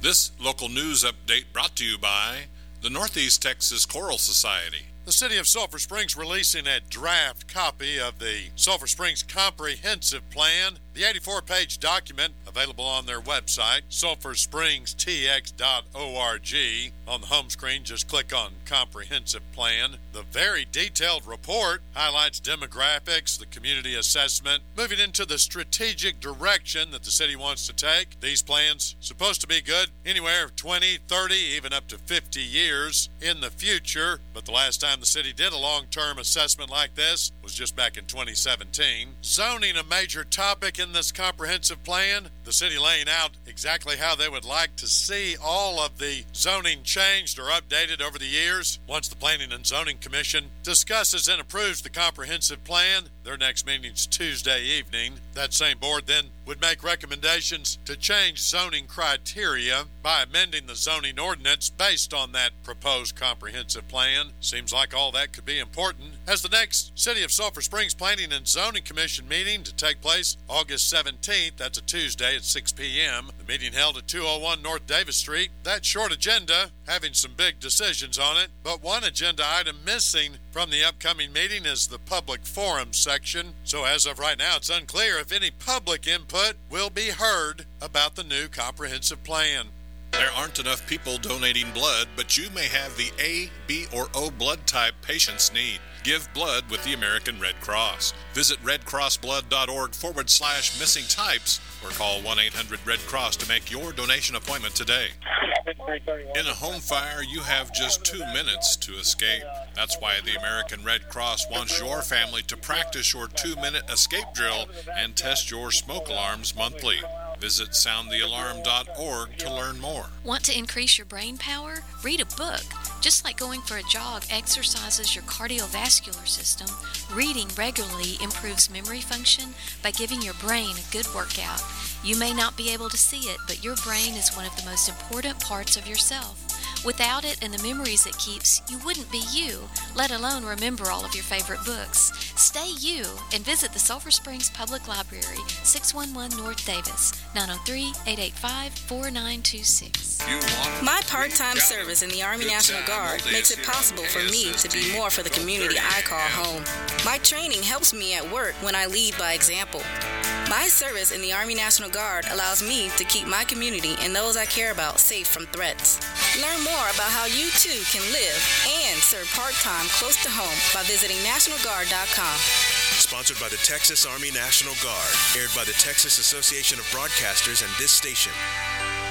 This local news update brought to you by the Northeast Texas Choral Society. The City of Sulphur Springs releasing a draft copy of the Sulphur Springs Comprehensive Plan. The 84-page document available on their website, sulphurspringstx.org. On the home screen, just click on Comprehensive Plan. The very detailed report highlights demographics, the community assessment, moving into the strategic direction that the city wants to take. These plans supposed to be good anywhere 20, 30, even up to 50 years in the future. But the last time the city did a long-term assessment like this was just back in 2017. Zoning, a major topic in this comprehensive plan. The city laying out exactly how they would like to see all of the zoning changed or updated over the years. Once the Planning and Zoning Commission discusses and approves the comprehensive plan, their next meeting's Tuesday evening. That same board then would make recommendations to change zoning criteria by amending the zoning ordinance based on that proposed comprehensive plan. Seems like all that could be important. As the next City of Sulphur Springs Planning and Zoning Commission meeting to take place August 17th, that's a Tuesday at 6 p.m. The meeting held at 201 North Davis Street. That short agenda having some big decisions on it, but one agenda item missing from the upcoming meeting is the public forum section. So as of right now, it's unclear if any public input will be heard about the new comprehensive plan. There aren't enough people donating blood, but you may have the A, B, or O blood type patients need. Give blood with the American Red Cross. Visit redcrossblood.org/missing types or call 1-800-RED-CROSS to make your donation appointment today. In a home fire, you have just 2 minutes to escape. That's why the American Red Cross wants your family to practice your 2-minute escape drill and test your smoke alarms monthly. Visit soundthealarm.org to learn more. Want to increase your brain power? Read a book. Just like going for a jog exercises your cardiovascular system, reading regularly improves memory function by giving your brain a good workout. You may not be able to see it, but your brain is one of the most important parts of yourself. Without it and the memories it keeps, you wouldn't be you, let alone remember all of your favorite books. Stay you and visit the Sulphur Springs Public Library, 611 North Davis, 903-885-4926. My part-time service in the Army National Guard makes it possible for me to be more for the community I call home. My training helps me at work when I lead by example. My service in the Army National Guard allows me to keep my community and those I care about safe from threats. Learn more about how you too can live and serve part-time close to home by visiting NationalGuard.com. Sponsored by the Texas Army National Guard. Aired by the Texas Association of Broadcasters and this station.